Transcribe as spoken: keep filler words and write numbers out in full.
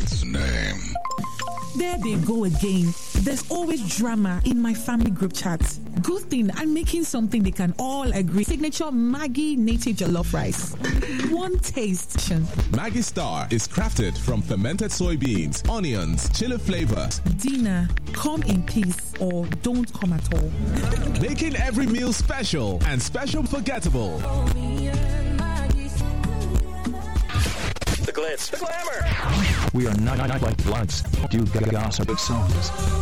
God's name. There they go again. There's always drama in my family group chat. Good thing I'm making something they can all agree. Signature Maggi native jollof rice. One taste. Maggi Star is crafted from fermented soybeans, onions, chili flavors. Dinner, come in peace or don't come at all. Making every meal special and special forgettable. The glitz, the glamour. We are not, not, not like bloods. Do gossip songs.